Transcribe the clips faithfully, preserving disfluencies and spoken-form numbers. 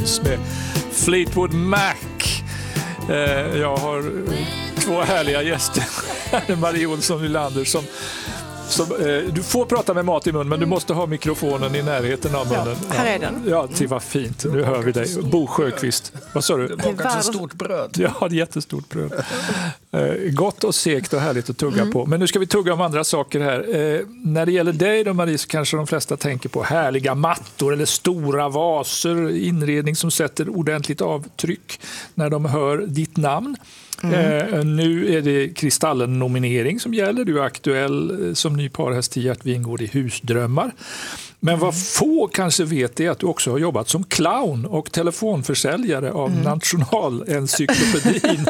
med Fleetwood Mac. Eh, jag har två härliga gäster. Marie Olsson Nylander som, som eh, du får prata med mat i mun, men du måste ha mikrofonen i närheten av munnen. Ja, här är den. Ja, det var fint. Nu hör vi dig. Bo Sjöqvist. Vad sa du? Det var kanske ett stort bröd. Ja, ett jättestort bröd. Eh, gott och segt och härligt att tugga mm. på. Men nu ska vi tugga om andra saker här. Eh, när det gäller dig då, Marie, så kanske de flesta tänker på härliga mattor eller stora vaser, inredning som sätter ordentligt avtryck när de hör ditt namn. Mm. Eh, nu är det Kristallen-nominering som gäller. Du är aktuell eh, som ny parhäst i Gert Wingård i Husdrömmar. Men vad få kanske vet är att du också har jobbat som clown och telefonförsäljare av mm. Nationalencyklopedin.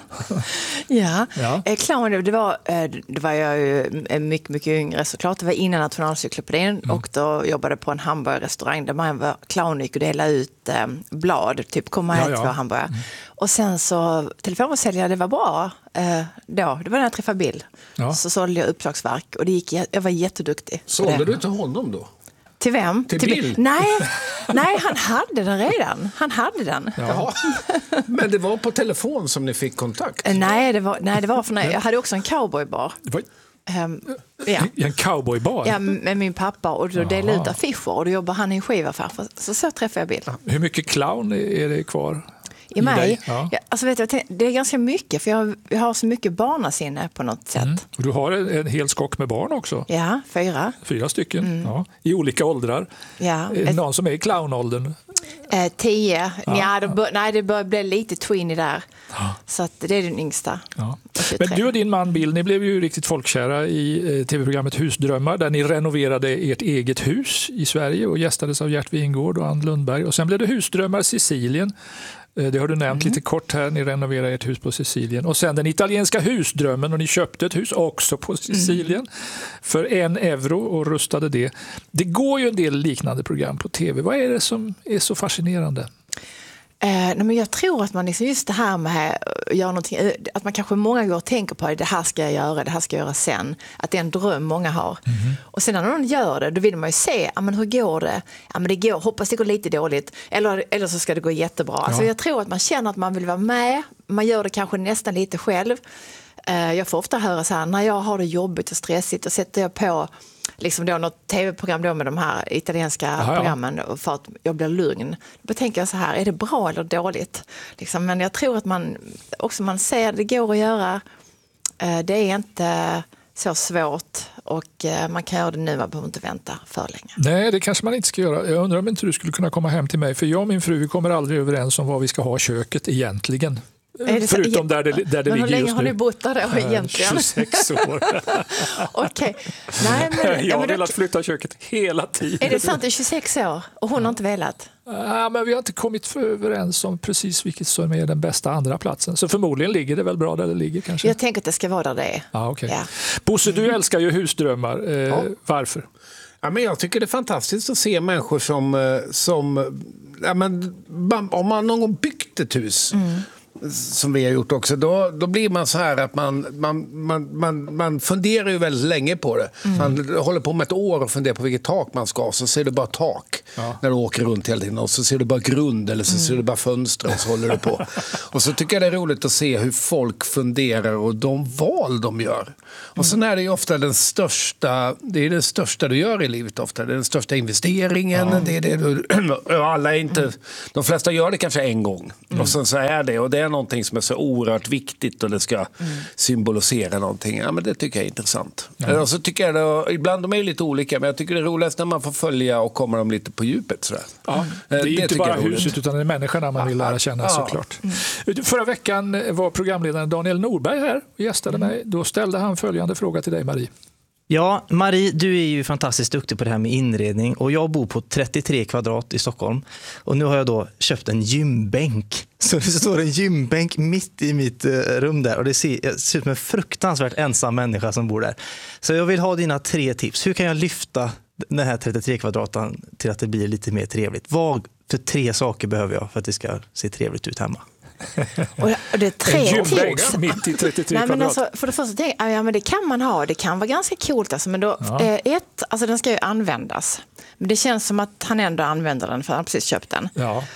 ja, ja. Eh, clown, det var, eh, det var jag ju mycket, mycket yngre såklart. Det var innan Nationalencyklopedin mm. och då jobbade på en hamburgerrestaurang där man var clown och delade ut eh, blad, typ komma hit ja, ja. för hamburgare. Mm. Och sen så telefonförsäljare, det var bra eh, då. Det var när jag träffade Bill. Ja. Så sålde jag uppslagsverk och det gick, jag var jätteduktig. Sålde du till honom då? Till vem? Till, till Bill? Nej, nej, han hade den redan. Han hade den. Ja. Men det var på telefon som ni fick kontakt? Nej, det var, nej, det var för när jag hade också en cowboybar. Um, ja. En cowboybar? Ja, med min pappa. Och då delade ut affischer och då jobbade han i en skivaffär. Så så träffade jag Bill. Hur mycket clown är det kvar? I mig? Ja. Ja, alltså vet jag, det är ganska mycket för jag, jag har så mycket barnasinne på något sätt. Mm. Och du har en, en hel skock med barn också? Ja, fyra. Fyra stycken, mm. ja, i olika åldrar. Ja. Någon som är i clownåldern? Eh, tio. Ja. Ja, det bör, nej, det börjar bli lite tweeny där. Ja. Så att det är den yngsta. Ja. Men du och din man Bill, ni blev ju riktigt folkkära i eh, tv-programmet Husdrömmar där ni renoverade ert eget hus i Sverige och gästades av Gert Wingård och Ann Lundberg. Och sen blev det Husdrömmar Sicilien. Det har du nämnt mm. lite kort här. Ni renoverar ert hus på Sicilien. Och sen den italienska husdrömmen och ni köpte ett hus också på Sicilien mm. för en euro och rustade det. Det går ju en del liknande program på tv. Vad är det som är så fascinerande? Eh, nej men jag tror att man liksom just det här med att göra någonting, att man kanske många gånger tänker på det, det här ska jag göra, det här ska jag göra sen. Att det är en dröm många har. Mm. Och sen när någon gör det, då vill man ju se, ja men hur går det? Ja men det går, hoppas det går lite dåligt. Eller, eller så ska det gå jättebra. Ja. Alltså jag tror att man känner att man vill vara med. Man gör det kanske nästan lite själv. Eh, jag får ofta höra så här, när jag har det jobbigt och stressigt och sätter jag på liksom då något tv-program då med de här italienska Aha, programmen ja. för att jag blir lugn. Då tänker jag så här, är det bra eller dåligt? Liksom, men jag tror att man också man ser att det går att göra. Det är inte så svårt och man kan göra det nu, man behöver inte vänta för länge. Nej, det kanske man inte ska göra. Jag undrar om inte du skulle kunna komma hem till mig, för jag och min fru vi kommer aldrig överens om vad vi ska ha köket egentligen. Förutom där det, där det men ligger just nu. Hur länge har ni bott där då egentligen? tjugosex år. Okej. Nej, men, jag har velat flytta köket hela tiden. Är det sant i tjugosex år? Och hon har inte velat? Ja, men vi har inte kommit överens om precis vilket som är den bästa andra platsen. Så förmodligen ligger det väl bra där det ligger kanske. Jag tänker att det ska vara där det är. Ah, okay. Ja. Bosse, du älskar ju husdrömmar. Eh, ja. Varför? Ja, men jag tycker det är fantastiskt att se människor som... som ja, men, om man någon gång byggt ett hus... Mm. som vi har gjort också, då, då blir man så här att man, man, man, man, man funderar ju väldigt länge på det. Mm. Man håller på med ett år och funderar på vilket tak man ska, så ser du bara tak ja. när du åker runt hela tiden och så ser du bara grund eller så mm. ser du bara fönster och så håller du på. Och så tycker jag det är roligt att se hur folk funderar och de val de gör. Och sen är det ju ofta den största, det är det största du gör i livet ofta, det är den största investeringen, ja. det är det du, alla är inte, mm. de flesta gör det kanske en gång mm. och sen så är det, och det är någonting som är så oerhört viktigt och det ska mm. symbolisera någonting. Ja, men det tycker jag är intressant. Ja. Och så tycker jag det, ibland de är lite olika, men jag tycker det är roligast när man får följa och kommer dem lite på djupet. Sådär. Ja, det är det inte bara huset utan det är människorna man vill lära känna ja. såklart. Mm. Förra veckan var programledaren Daniel Norberg här och gästade mm. mig. Då ställde han följande fråga till dig, Marie. Ja, Marie, du är ju fantastiskt duktig på det här med inredning och jag bor på trettiotre kvadrat i Stockholm och nu har jag då köpt en gymbänk. Så det står en gymbänk mitt i mitt rum där och det ser, det ser ut som en fruktansvärt ensam människa som bor där. Så jag vill ha dina tre tips. Hur kan jag lyfta den här trettiotre kvadraten till att det blir lite mer trevligt? Vad för tre saker behöver jag för att det ska se trevligt ut hemma? Och det är tre tips. Mitt i trettiotre Nej, men alltså, för det första tänker jag, ja, men det kan man ha. Det kan vara ganska coolt. Alltså, men då, ja. eh, ett, alltså den ska ju användas. Men det känns som att han ändå använder den för han har precis köpt den. Ja.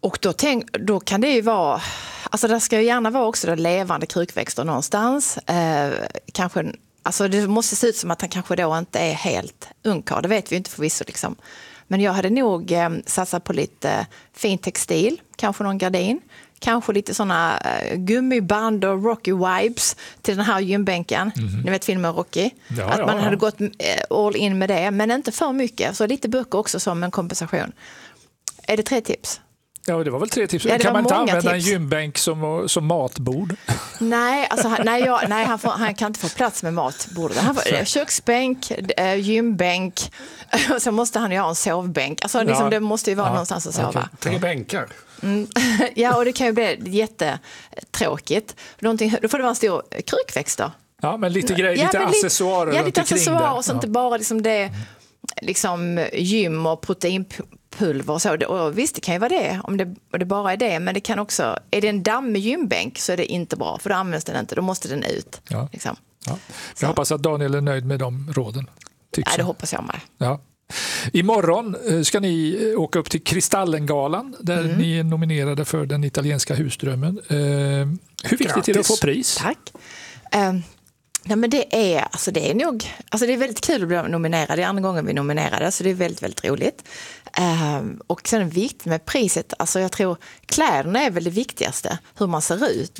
Och då, tänk, då kan det ju vara, alltså det ska ju gärna vara också då levande krukväxter någonstans. Eh, kanske, alltså det måste se ut som att han kanske då inte är helt ungkarl, det vet vi ju inte förvisso liksom. Men jag hade nog eh, satsat på lite fin textil, kanske någon gardin. Kanske lite såna uh, gummiband och Rocky vibes till den här gymbänken. Mm-hmm. Ni vet filmen Rocky. Ja, att ja, man ja. hade gått uh, all in med det, men inte för mycket. Så lite böcker också som en kompensation. Är det tre tips? Ja, det var väl tre tips. Ja, kan man inte många använda tips. En gymbänk som, som matbord? Nej, alltså, han, nej, jag, nej han, får, han kan inte få plats med matbordet. Han får, köksbänk, äh, gymbänk och så måste han ju ha en sovbänk. Alltså, liksom, Ja. Det måste ju vara Ja. någonstans att sova. Okay. Tre bänkar. Mm. Ja, och det kan ju bli jättetråkigt. Någonting, då får det vara en stor krukväxt då. Ja, men lite grejer, Ja, lite men accessoarer Ja, runt lite omkring accessoarer det. så Ja. inte bara liksom det liksom gym och proteinpulver och så. Och visst, det kan ju vara det om det, och det bara är det. Men det kan också, är det en dammig gymbänk så är det inte bra. För då används den inte, då måste den ut. Ja. Liksom. Ja. Jag hoppas att Daniel är nöjd med de råden. Ja, det hoppas jag med. Ja. Imorgon ska ni åka upp till Kristallengalan där mm. ni är nominerade för den italienska husdrömmen. Eh, hur viktigt Grattis. Är det att få pris? Tack. Um, nej, men det är, alltså det är nog, alltså det är väldigt kul att bli nominerad. Det är andra gången vi är nominerade, så det är väldigt, väldigt roligt. Um, och sen är det viktigt med priset. Alltså jag tror kläderna är väl det viktigaste, hur man ser ut.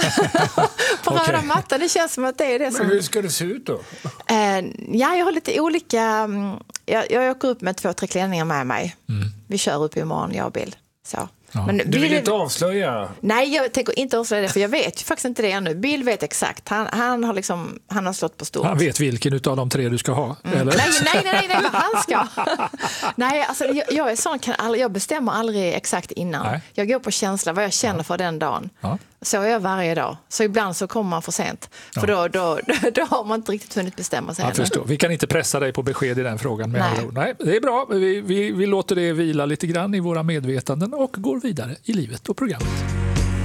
På okay. röda mattan, det känns som att det är det som... Men hur ska det se ut då? Uh, ja, jag har lite olika... Um, jag, jag åker upp med två, tre klänningar med mig. Mm. Vi kör upp imorgon, jag och Bill. Så. Ja. Men du vill Bill, inte avslöja? Nej, jag tänker inte avslöja det, för jag vet ju faktiskt inte det ännu. Bill vet exakt. Han, han, har, liksom, han har slått på stort. Han vet vilken av de tre du ska ha, mm. eller? Nej, nej, nej, nej, vad han ska. Nej, alltså, jag, jag är sån, kan aldrig, jag bestämmer aldrig exakt innan. Nej. Jag går på känsla, vad jag känner ja. för den dagen. Ja. Så är jag varje dag. Så ibland så kommer man för sent. För ja. då, då, då, då har man inte riktigt hunnit bestämma sig. Jag förstår. Vi kan inte pressa dig på besked i den frågan. Med nej. nej, det är bra. Vi, vi, vi låter det vila lite grann i våra medvetanden och går vidare i livet och programmet.